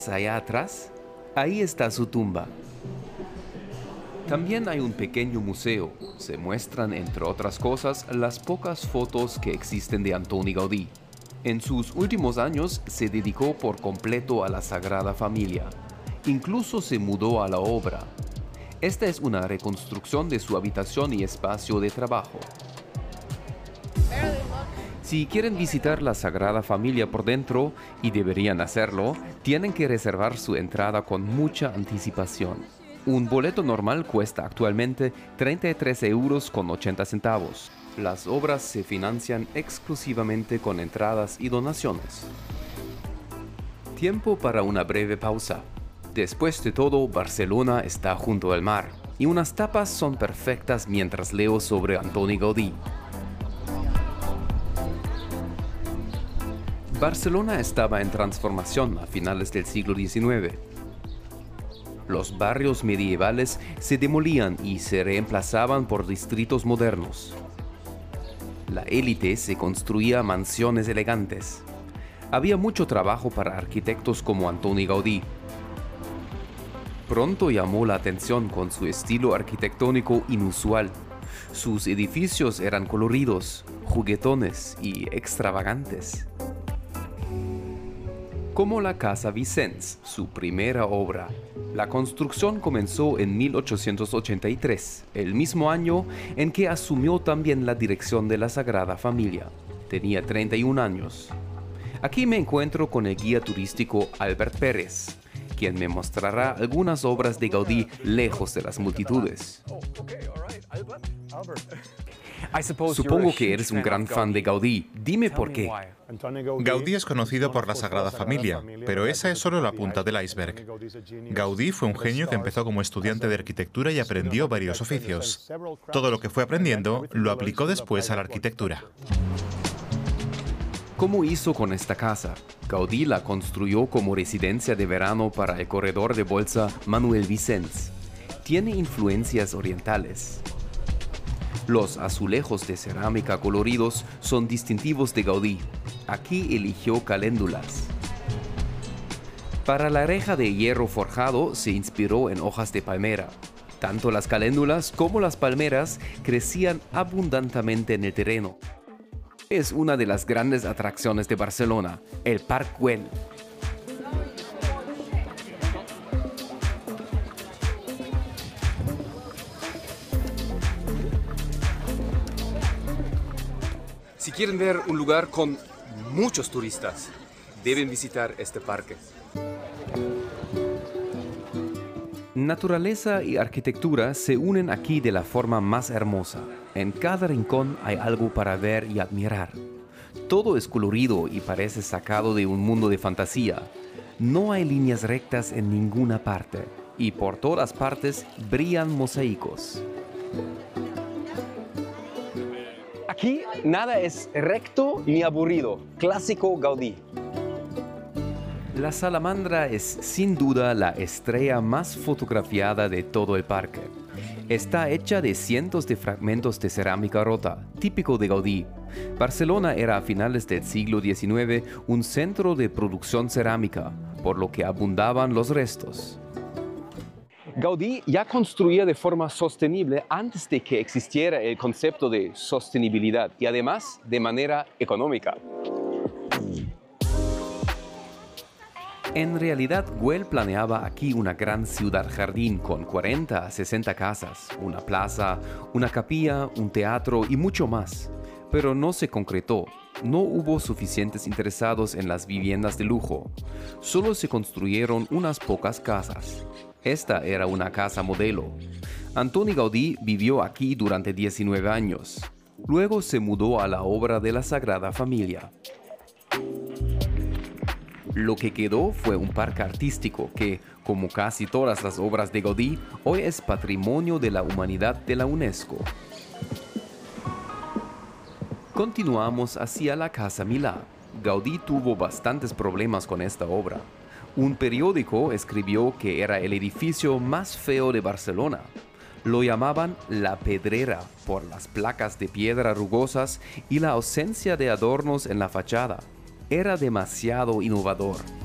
Allá atrás, ahí está su tumba. También hay un pequeño museo. Se muestran, entre otras cosas, las pocas fotos que existen de Antoni Gaudí. En sus últimos años se dedicó por completo a la Sagrada Familia. Incluso se mudó a la obra. Esta es una reconstrucción de su habitación y espacio de trabajo. Si quieren visitar la Sagrada Familia por dentro, y deberían hacerlo, tienen que reservar su entrada con mucha anticipación. Un boleto normal cuesta actualmente 33,80 €. Las obras se financian exclusivamente con entradas y donaciones. Tiempo para una breve pausa. Después de todo, Barcelona está junto al mar, y unas tapas son perfectas mientras leo sobre Antoni Gaudí. Barcelona estaba en transformación a finales del siglo XIX. Los barrios medievales se demolían y se reemplazaban por distritos modernos. La élite se construía mansiones elegantes. Había mucho trabajo para arquitectos como Antoni Gaudí. Pronto llamó la atención con su estilo arquitectónico inusual. Sus edificios eran coloridos, juguetones y extravagantes. Como la Casa Vicens, su primera obra. La construcción comenzó en 1883, el mismo año en que asumió también la dirección de la Sagrada Familia. Tenía 31 años. Aquí me encuentro con el guía turístico Albert Pérez, quien me mostrará algunas obras de Gaudí lejos de las multitudes. Supongo que eres un gran fan de Gaudí. Dime por qué. Gaudí es conocido por la Sagrada Familia, pero esa es solo la punta del iceberg. Gaudí fue un genio que empezó como estudiante de arquitectura y aprendió varios oficios. Todo lo que fue aprendiendo lo aplicó después a la arquitectura. ¿Cómo hizo con esta casa? Gaudí la construyó como residencia de verano para el corredor de bolsa Manuel Vicens. Tiene influencias orientales. Los azulejos de cerámica coloridos son distintivos de Gaudí. Aquí eligió caléndulas. Para la reja de hierro forjado se inspiró en hojas de palmera. Tanto las caléndulas como las palmeras crecían abundantemente en el terreno. Es una de las grandes atracciones de Barcelona, el Parc Güell. Si quieren ver un lugar con muchos turistas, deben visitar este parque. Naturaleza y arquitectura se unen aquí de la forma más hermosa. En cada rincón hay algo para ver y admirar. Todo es colorido y parece sacado de un mundo de fantasía. No hay líneas rectas en ninguna parte, y por todas partes brillan mosaicos. Aquí nada es recto ni aburrido. Clásico Gaudí. La salamandra es sin duda la estrella más fotografiada de todo el parque. Está hecha de cientos de fragmentos de cerámica rota, típico de Gaudí. Barcelona era a finales del siglo XIX un centro de producción cerámica, por lo que abundaban los restos. Gaudí ya construía de forma sostenible antes de que existiera el concepto de sostenibilidad y además de manera económica. En realidad, Güell planeaba aquí una gran ciudad-jardín con 40 a 60 casas, una plaza, una capilla, un teatro y mucho más. Pero no se concretó. No hubo suficientes interesados en las viviendas de lujo. Solo se construyeron unas pocas casas. Esta era una casa modelo. Antoni Gaudí vivió aquí durante 19 años. Luego se mudó a la obra de la Sagrada Familia. Lo que quedó fue un parque artístico que, como casi todas las obras de Gaudí, hoy es Patrimonio de la Humanidad de la UNESCO. Continuamos hacia la Casa Milà. Gaudí tuvo bastantes problemas con esta obra. Un periódico escribió que era el edificio más feo de Barcelona. Lo llamaban La Pedrera por las placas de piedra rugosas y la ausencia de adornos en la fachada. Era demasiado innovador.